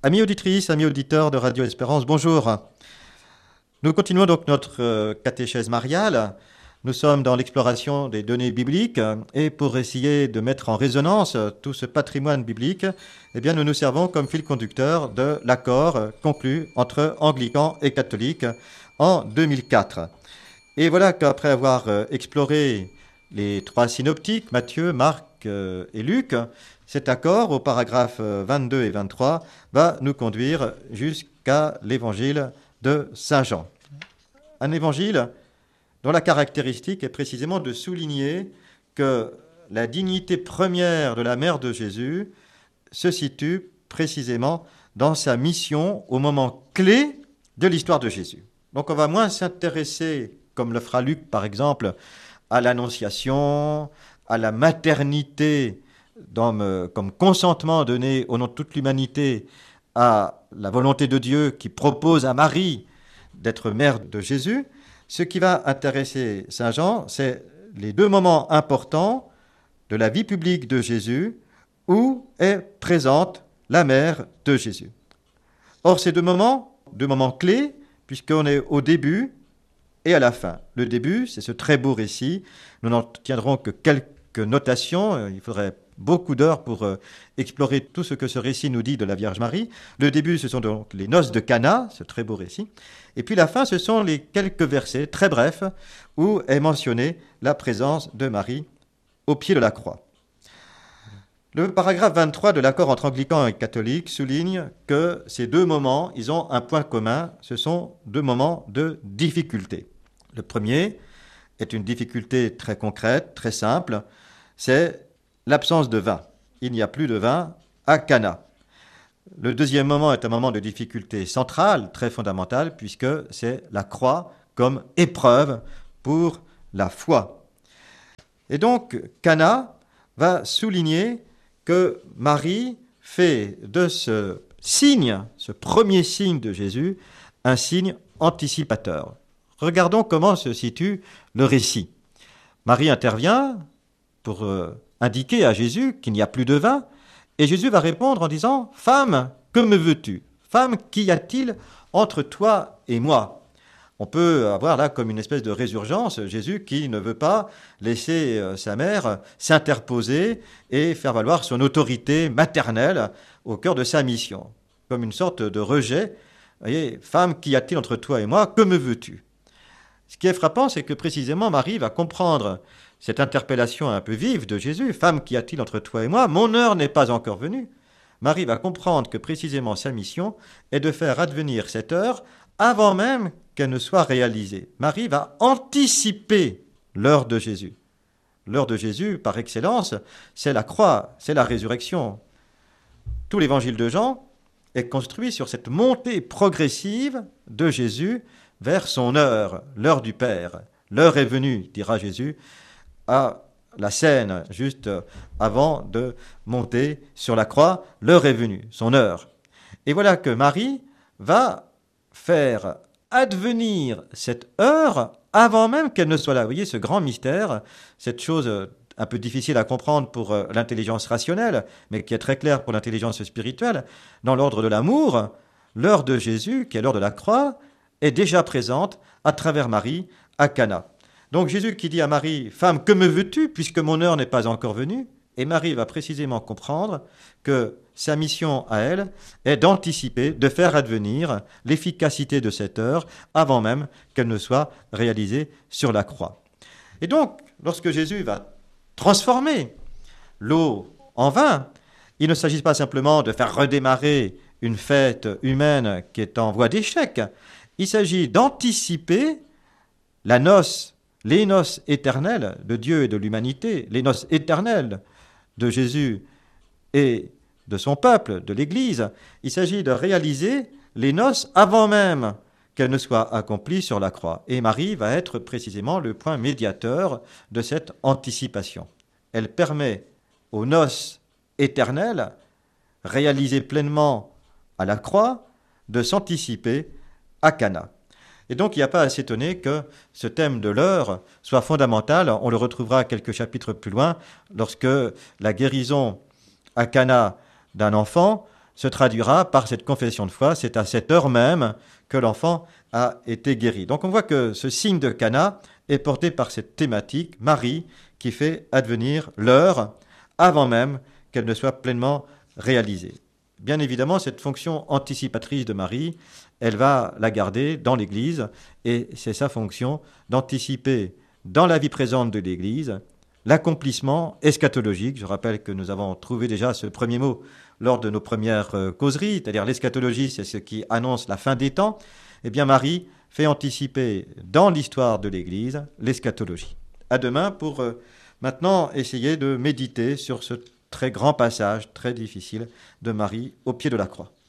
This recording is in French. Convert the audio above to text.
Amis auditrices, amis auditeurs de Radio Espérance, bonjour. Nous continuons donc notre catéchèse mariale. Nous sommes dans l'exploration des données bibliques et pour essayer de mettre en résonance tout ce patrimoine biblique, nous nous servons comme fil conducteur de l'accord conclu entre anglicans et catholiques en 2004. Et voilà qu'après avoir exploré les trois synoptiques, Matthieu, Marc et Luc, cet accord, au paragraphe 22 et 23, va nous conduire jusqu'à l'évangile de Saint Jean. Un évangile dont la caractéristique est précisément de souligner que la dignité première de la mère de Jésus se situe précisément dans sa mission au moment clé de l'histoire de Jésus. Donc on va moins s'intéresser, comme le fera Luc par exemple, à l'annonciation, à la maternité comme consentement donné au nom de toute l'humanité à la volonté de Dieu qui propose à Marie d'être mère de Jésus. Ce qui va intéresser Saint Jean, c'est les deux moments importants de la vie publique de Jésus où est présente la mère de Jésus. Or, ces deux moments clés, puisqu'on est au début et à la fin. Le début, c'est ce très beau récit. Nous n'en tiendrons que quelques notations. Il faudrait beaucoup d'heures pour explorer tout ce que ce récit nous dit de la Vierge Marie. Le début, ce sont donc les noces de Cana, ce très beau récit. Et puis la fin, ce sont les quelques versets très brefs où est mentionnée la présence de Marie au pied de la croix. Le paragraphe 23 de l'accord entre anglicans et catholiques souligne que ces deux moments, ils ont un point commun, ce sont deux moments de difficulté. Le premier est une difficulté très concrète, très simple, c'est l'absence de vin. Il n'y a plus de vin à Cana. Le deuxième moment est un moment de difficulté centrale, très fondamentale, puisque c'est la croix comme épreuve pour la foi. Et donc, Cana va souligner que Marie fait de ce signe, ce premier signe de Jésus, un signe anticipateur. Regardons comment se situe le récit. Marie intervient pour indiquer à Jésus qu'il n'y a plus de vin, et Jésus va répondre en disant « Femme, que me veux-tu ? Femme, qu'y a-t-il entre toi et moi ?» On peut avoir là comme une espèce de résurgence, Jésus qui ne veut pas laisser sa mère s'interposer et faire valoir son autorité maternelle au cœur de sa mission, comme une sorte de rejet. Vous voyez, femme, qu'y a-t-il entre toi et moi ? Que me veux-tu ? Ce qui est frappant, c'est que précisément Marie va comprendre cette interpellation un peu vive de Jésus. Femme, qu'y a-t-il entre toi et moi ? Mon heure n'est pas encore venue. Marie va comprendre que précisément sa mission est de faire advenir cette heure avant même qu'elle ne soit réalisée. Marie va anticiper l'heure de Jésus. L'heure de Jésus, par excellence, c'est la croix, c'est la résurrection. Tout l'évangile de Jean est construit sur cette montée progressive de Jésus vers son heure, l'heure du Père. L'heure est venue, dira Jésus, à la scène, juste avant de monter sur la croix. L'heure est venue, son heure. Et voilà que Marie va faire advenir cette heure avant même qu'elle ne soit là. Vous voyez ce grand mystère, cette chose un peu difficile à comprendre pour l'intelligence rationnelle, mais qui est très claire pour l'intelligence spirituelle. Dans l'ordre de l'amour, l'heure de Jésus, qui est l'heure de la croix, est déjà présente à travers Marie à Cana. Donc Jésus qui dit à Marie, « Femme, que me veux-tu, puisque mon heure n'est pas encore venue ?» Et Marie va précisément comprendre que sa mission à elle est d'anticiper, de faire advenir l'efficacité de cette heure avant même qu'elle ne soit réalisée sur la croix. Et donc, lorsque Jésus va transformer l'eau en vin, il ne s'agit pas simplement de faire redémarrer une fête humaine qui est en voie d'échec. Il s'agit d'anticiper la noce, les noces éternelles de Dieu et de l'humanité, les noces éternelles de Jésus et de son peuple, de l'Église. Il s'agit de réaliser les noces avant même qu'elles ne soient accomplies sur la croix. Et Marie va être précisément le point médiateur de cette anticipation. Elle permet aux noces éternelles, réalisées pleinement à la croix, de s'anticiper à Cana. Et donc, il n'y a pas à s'étonner que ce thème de l'heure soit fondamental. On le retrouvera quelques chapitres plus loin, lorsque la guérison à Cana d'un enfant se traduira par cette confession de foi. C'est à cette heure même que l'enfant a été guéri. Donc on voit que ce signe de Cana est porté par cette thématique, Marie, qui fait advenir l'heure avant même qu'elle ne soit pleinement réalisée. Bien évidemment, cette fonction anticipatrice de Marie, elle va la garder dans l'Église, et c'est sa fonction d'anticiper dans la vie présente de l'Église l'accomplissement eschatologique. Je rappelle que nous avons trouvé déjà ce premier mot lors de nos premières causeries, c'est-à-dire l'eschatologie, c'est ce qui annonce la fin des temps. Eh bien, Marie fait anticiper dans l'histoire de l'Église l'eschatologie. À demain pour maintenant essayer de méditer sur ce très grand passage, très difficile, de Marie au pied de la croix.